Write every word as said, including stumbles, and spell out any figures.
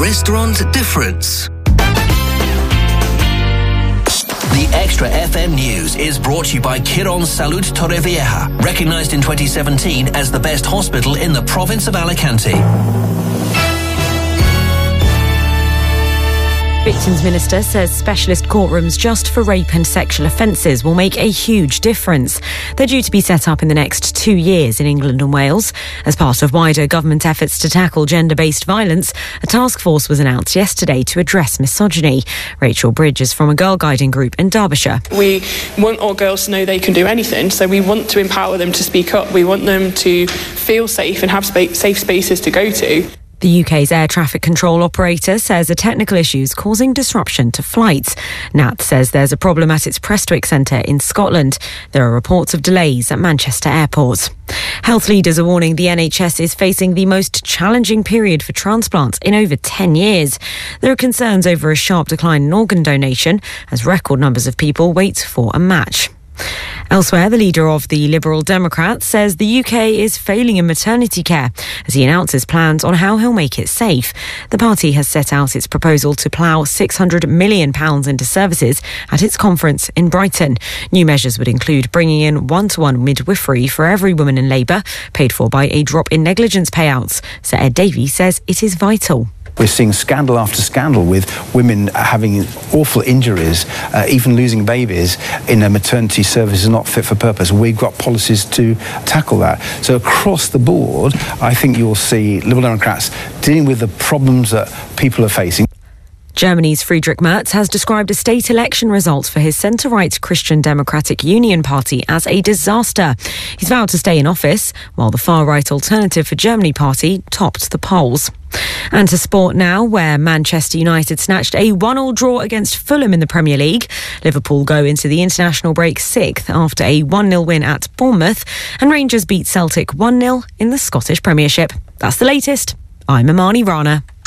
Restaurant Difference. The Extra F M News is brought to you by Quirón Salud Torrevieja, recognised in twenty seventeen as the best hospital in the province of Alicante. Victims Minister says specialist courtrooms just for rape and sexual offences will make a huge difference. They're due to be set up in the next two years in England and Wales. As part of wider government efforts to tackle gender-based violence, a task force was announced yesterday to address misogyny. Rachel Bridge is from a girl guiding group in Derbyshire. We want our girls to know they can do anything, so we want to empower them to speak up. We want them to feel safe and have spa- safe spaces to go to. The U K's air traffic control operator says a technical issue is causing disruption to flights. N A T says there's a problem at its Prestwick centre in Scotland. There are reports of delays at Manchester Airport. Health leaders are warning the N H S is facing the most challenging period for transplants in over ten years. There are concerns over a sharp decline in organ donation as record numbers of people wait for a match. Elsewhere, the leader of the Liberal Democrats says the U K is failing in maternity care as he announces plans on how he'll make it safe. The party has set out its proposal to plough six hundred million pounds into services at its conference in Brighton. New measures would include bringing in one-to-one midwifery for every woman in labour, paid for by a drop in negligence payouts. Sir Ed Davey says it is vital. We're seeing scandal after scandal with women having awful injuries, uh, even losing babies in a maternity service is not fit for purpose. We've got policies to tackle that. So across the board, I think you'll see Liberal Democrats dealing with the problems that people are facing. Germany's Friedrich Merz has described a state election result for his centre-right Christian Democratic Union party as a disaster. He's vowed to stay in office, while the far-right Alternative for Germany party topped the polls. And to sport now, where Manchester United snatched a one-all draw against Fulham in the Premier League. Liverpool go into the international break sixth after a one nil win at Bournemouth, and Rangers beat Celtic one nil in the Scottish Premiership. That's the latest. I'm Imani Rana.